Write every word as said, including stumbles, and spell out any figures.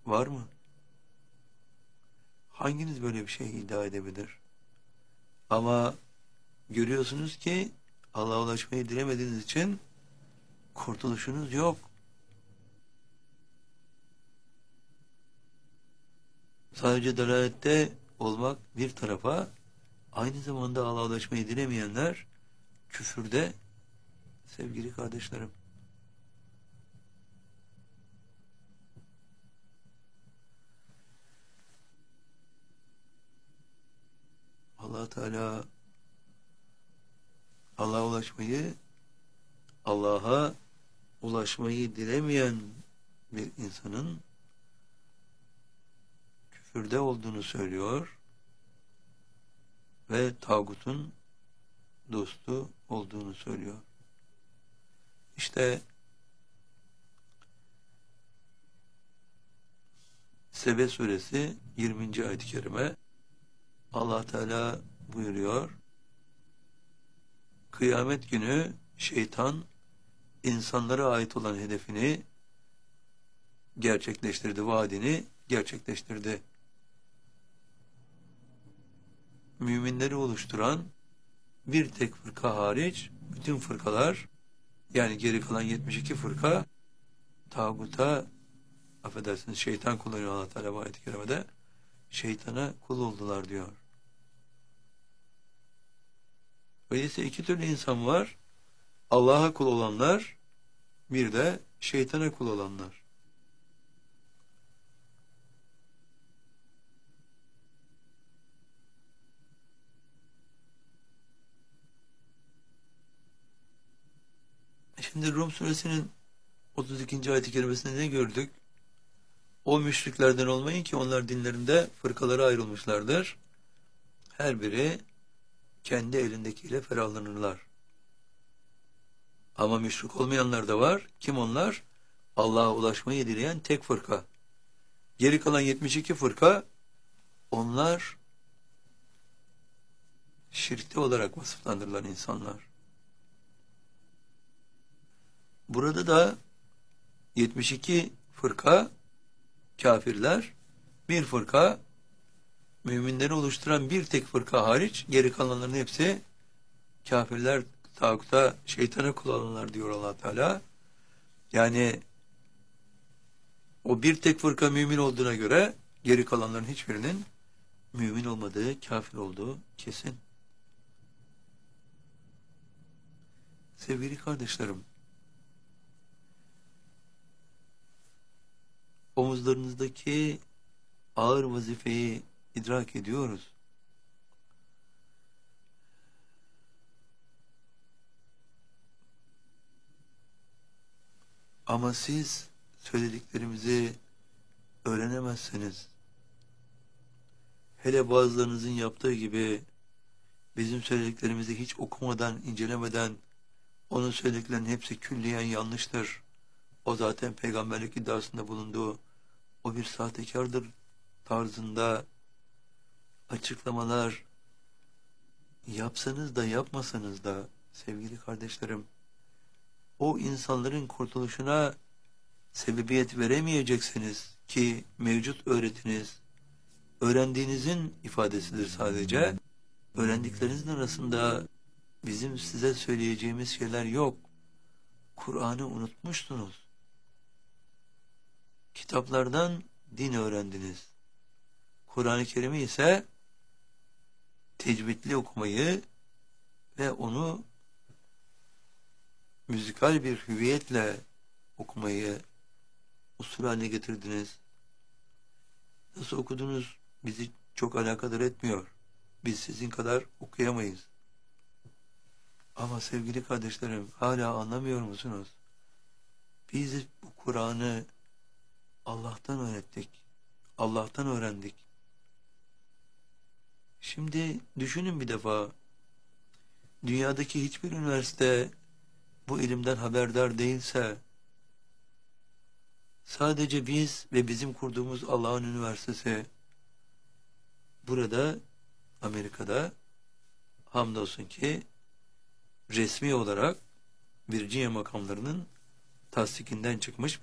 Var mı? Hanginiz böyle bir şey iddia edebilir? Ama görüyorsunuz ki Allah'a ulaşmayı dilemediğiniz için kurtuluşunuz yok. Sadece dalalette olmak bir tarafa, aynı zamanda Allah'a ulaşmayı dilemeyenler küfürde sevgili kardeşlerim. Allah Teala Allah'a ulaşmayı, Allah'a ulaşmayı dilemeyen bir insanın küfürde olduğunu söylüyor ve tağutun dostu olduğunu söylüyor. İşte Sebe suresi yirminci ayet-i kerime Allah Teala buyuruyor: kıyamet günü şeytan insanlara ait olan hedefini gerçekleştirdi, vaadini gerçekleştirdi. Müminleri oluşturan bir tek fırka hariç bütün fırkalar, yani geri kalan yetmiş iki fırka tağuta, affedersiniz, şeytan kullanıyor Allah Teala bu ayet-i kerimede, şeytana kul oldular diyor. Öyleyse iki türlü insan var: Allah'a kul olanlar, bir de şeytana kul olanlar. Şimdi Rum suresinin otuz ikinci ayet-i kerimesinde ne gördük? O müşriklerden olmayın ki onlar dinlerinde fırkalara ayrılmışlardır. Her biri kendi elindekiyle ferahlanırlar. Ama müşrik olmayanlar da var. Kim onlar? Allah'a ulaşmayı dileyen tek fırka. Geri kalan yetmiş iki fırka, onlar şirkte olarak vasıflandırılan insanlar. Burada da yetmiş iki fırka kafirler, bir fırka, müminleri oluşturan bir tek fırka hariç geri kalanların hepsi kafirler, tağuta, şeytana kul olanlar diyor Allah Teala. Yani o bir tek fırka mümin olduğuna göre geri kalanların hiçbirinin mümin olmadığı, kafir olduğu kesin. Sevgili kardeşlerim, omuzlarınızdaki ağır vazifeyi idrak ediyoruz. Ama siz söylediklerimizi öğrenemezseniz, hele bazılarınızın yaptığı gibi bizim söylediklerimizi hiç okumadan, incelemeden, onun söylediklerinin hepsi külliyen yanlıştır, o zaten peygamberlik iddiasında bulunduğu, o bir sahtekardır tarzında açıklamalar yapsanız da yapmasanız da sevgili kardeşlerim, o insanların kurtuluşuna sebebiyet veremeyeceksiniz ki mevcut öğretiniz, öğrendiğinizin ifadesidir sadece. Öğrendiklerinizin arasında bizim size söyleyeceğimiz şeyler yok. Kur'an'ı unutmuşsunuz. Kitaplardan din öğrendiniz. Kur'an-ı Kerim'i ise tecvidli okumayı ve onu müzikal bir hüviyetle okumayı usul haline getirdiniz. Nasıl okudunuz bizi çok alakadar etmiyor. Biz sizin kadar okuyamayız. Ama sevgili kardeşlerim, hala anlamıyor musunuz? Biz bu Kur'an'ı Allah'tan öğrettik. Allah'tan öğrendik. Şimdi düşünün bir defa, dünyadaki hiçbir üniversite bu ilimden haberdar değilse, sadece biz ve bizim kurduğumuz Allah'ın üniversitesi burada, Amerika'da, hamdolsun ki resmi olarak Virginia makamlarının tasdikinden çıkmış